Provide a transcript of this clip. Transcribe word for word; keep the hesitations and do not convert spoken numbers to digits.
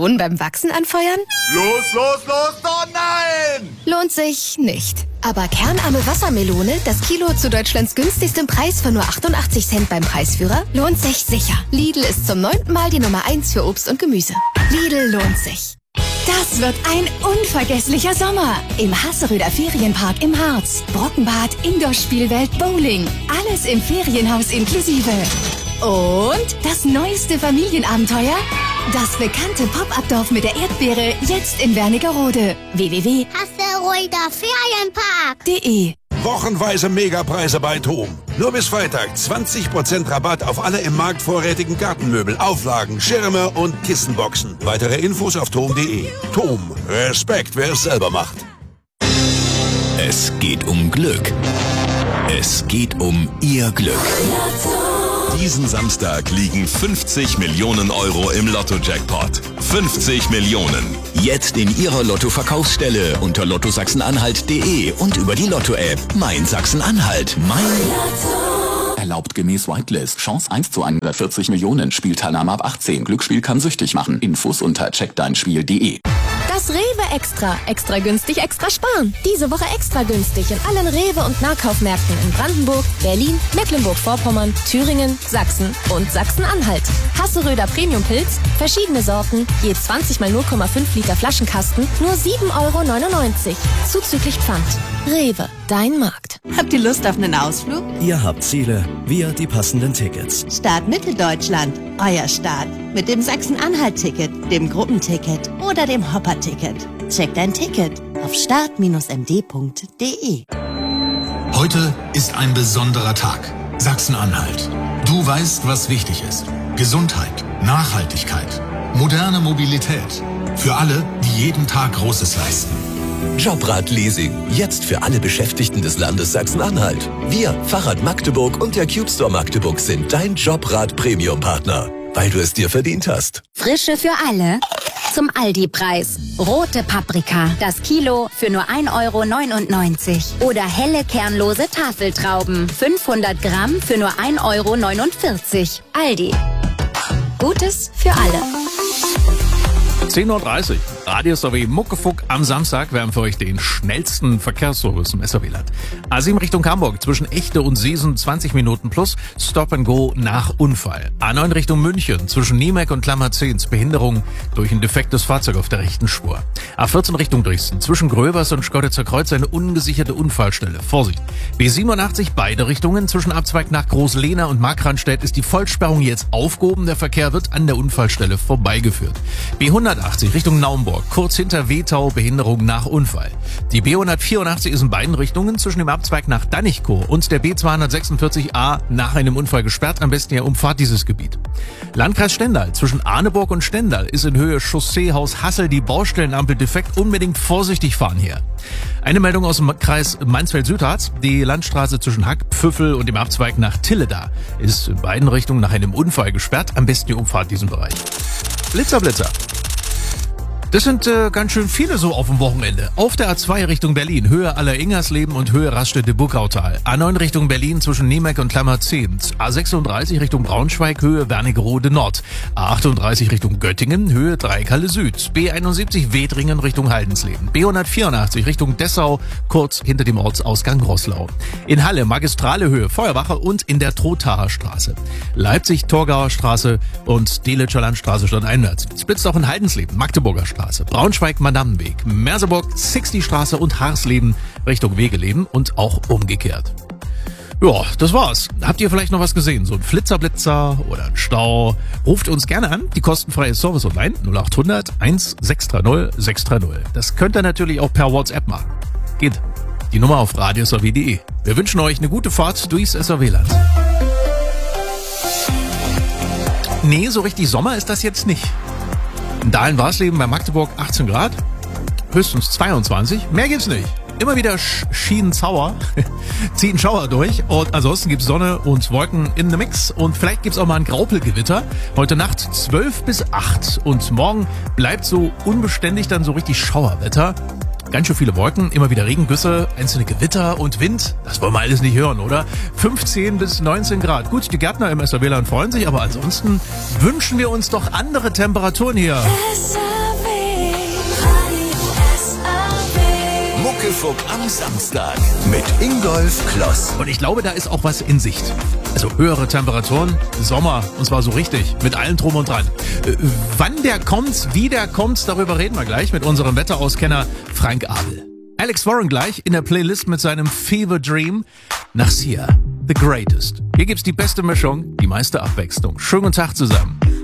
Melonen beim Wachsen anfeuern? Los, los, los, oh nein! Lohnt sich nicht. Aber kernarme Wassermelone, das Kilo zu Deutschlands günstigstem Preis von nur achtundachtzig Cent beim Preisführer, lohnt sich sicher. Lidl ist zum neunten Mal die Nummer eins für Obst und Gemüse. Lidl lohnt sich. Das wird ein unvergesslicher Sommer. Im Hasseröder Ferienpark im Harz. Brockenbad, Indoor-Spielwelt, Bowling. Alles im Ferienhaus inklusive. Und das neueste Familienabenteuer? Das bekannte Pop-Up-Dorf mit der Erdbeere, jetzt in Wernigerode. w w w punkt Hasseröder Ferienpark punkt de Wochenweise Megapreise bei TOM. Nur bis Freitag zwanzig Prozent Rabatt auf alle im Markt vorrätigen Gartenmöbel, Auflagen, Schirme und Kissenboxen. Weitere Infos auf tom punkt de. TOM. Respekt, wer es selber macht. Es geht um Glück. Es geht um Ihr Glück. Diesen Samstag liegen fünfzig Millionen Euro im Lotto-Jackpot. fünfzig Millionen. Jetzt in Ihrer Lotto-Verkaufsstelle unter lotto sachsen-anhalt punkt de und über die Lotto-App. Mein Sachsen-Anhalt. Mein Lotto. Erlaubt gemäß Whitelist. Chance eins zu hundertvierzig Millionen. Spielteilnahme ab achtzehn. Glücksspiel kann süchtig machen. Infos unter check dein spiel punkt de. Das Rewe Extra. Extra günstig, extra sparen. Diese Woche extra günstig in allen Rewe- und Nahkaufmärkten in Brandenburg, Berlin, Mecklenburg-Vorpommern, Thüringen, Sachsen und Sachsen-Anhalt. Hasseröder Premium-Pilz, verschiedene Sorten, je zwanzig mal null Komma fünf Liter Flaschenkasten, nur sieben Euro neunundneunzig. Zuzüglich Pfand. Rewe, dein Markt. Habt ihr Lust auf einen Ausflug? Ihr habt Ziele, wir die passenden Tickets. Start Mitteldeutschland, euer Start. Mit dem Sachsen-Anhalt-Ticket, dem Gruppenticket oder dem Hopper-Ticket. Checkt dein Ticket auf start Bindestrich m d punkt de. Heute ist ein besonderer Tag. Sachsen-Anhalt. Du weißt, was wichtig ist. Gesundheit, Nachhaltigkeit, moderne Mobilität. Für alle, die jeden Tag Großes leisten. Jobrad Leasing. Jetzt für alle Beschäftigten des Landes Sachsen-Anhalt. Wir, Fahrrad Magdeburg und der Cube Store Magdeburg sind dein Jobrad Premium Partner. Weil du es dir verdient hast. Frische für alle zum Aldi-Preis. Rote Paprika, das Kilo für nur ein Euro neunundneunzig. Oder helle kernlose Tafeltrauben, fünfhundert Gramm für nur ein Euro neunundvierzig. Aldi. Gutes für alle. zehn Uhr dreißig. Radio S R W Muckefuck am Samstag. Wir haben für euch den schnellsten Verkehrsservice im S R W-Land. A sieben Richtung Hamburg zwischen Echte und Seesen zwanzig Minuten plus Stop and Go nach Unfall. A neun Richtung München zwischen Niemek und Klammerzehns Behinderung durch ein defektes Fahrzeug auf der rechten Spur. A vierzehn Richtung Dresden zwischen Gröbers und Schkoditzer Kreuz eine ungesicherte Unfallstelle. Vorsicht. B siebenundachtzig beide Richtungen zwischen Abzweig nach Großlehna und Markranstädt ist die Vollsperrung jetzt aufgehoben. Der Verkehr wird an der Unfallstelle vorbeigeführt. B hundertachtzig Richtung Naumburg kurz hinter Wetau Behinderung nach Unfall. Die B hundertvierundachtzig ist in beiden Richtungen zwischen dem Abzweig nach Danichkow und der B zweihundertsechsundvierzig A nach einem Unfall gesperrt. Am besten ja umfahrt dieses Gebiet. Landkreis Stendal zwischen Arneburg und Stendal ist in Höhe Chausseehaus Hassel die Baustellenampel defekt. Unbedingt vorsichtig fahren hier. Eine Meldung aus dem Kreis Mansfeld-Südharz. Die Landstraße zwischen Hack, Pfüffel und dem Abzweig nach Tilleda ist in beiden Richtungen nach einem Unfall gesperrt. Am besten die Umfahrt diesen Bereich. Blitzer, Blitzer. Das sind äh, ganz schön viele so auf dem Wochenende. Auf der A zwei Richtung Berlin, Höhe Aller-Ingersleben und Höhe Raststätte-Burgautal. A neun Richtung Berlin zwischen Niemek und Klammerzehns. A sechsunddreißig Richtung Braunschweig, Höhe Wernigerode Nord. A achtunddreißig Richtung Göttingen, Höhe Dreikalle Süd. B einundsiebzig Wedringen Richtung Haldensleben. B hundertvierundachtzig Richtung Dessau, kurz hinter dem Ortsausgang Roßlau. In Halle Magistrale Höhe Feuerwache und in der Trothaer Straße. Leipzig Torgauer Straße und Delitscher Landstraße stand einwärts. Splitzt auch in Haldensleben, Magdeburger Straße. Braunschweig Madamenweg, Merseburg Sixty Straße und Harsleben Richtung Wegeleben und auch umgekehrt. Ja, das war's. Habt ihr vielleicht noch was gesehen? So ein Flitzerblitzer oder ein Stau? Ruft uns gerne an. Die kostenfreie Service online null acht hundert eins sechs drei null sechs drei null. Das könnt ihr natürlich auch per WhatsApp machen. Geht. Die Nummer auf radio s r w punkt de. Wir wünschen euch eine gute Fahrt durchs S R W-Land. Nee, so richtig Sommer ist das jetzt nicht. In Dahlen-Warsleben bei Magdeburg achtzehn Grad, höchstens zweiundzwanzig, mehr gibt's nicht. Immer wieder Schienenzauer, zieht ein Schauer durch und ansonsten gibt's Sonne und Wolken in the Mix und vielleicht gibt's auch mal ein Graupelgewitter. Heute Nacht zwölf bis acht und morgen bleibt so unbeständig dann so richtig Schauerwetter. Ganz schön viele Wolken, immer wieder Regengüsse, einzelne Gewitter und Wind. Das wollen wir alles nicht hören, oder? fünfzehn bis neunzehn Grad. Gut, die Gärtner im S R W-Land freuen sich, aber ansonsten wünschen wir uns doch andere Temperaturen hier. Muckefuck am Samstag mit Ingolf Kloss. Und ich glaube, da ist auch was in Sicht. Also höhere Temperaturen, Sommer, und zwar so richtig, mit allem Drum und Dran. Äh, wann der kommt, wie der kommt, darüber reden wir gleich mit unserem Wetterauskenner Frank Abel. Alex Warren gleich in der Playlist mit seinem Fever Dream. Nach Sia, The Greatest. Hier gibt's die beste Mischung, die meiste Abwechslung. Schönen guten Tag zusammen.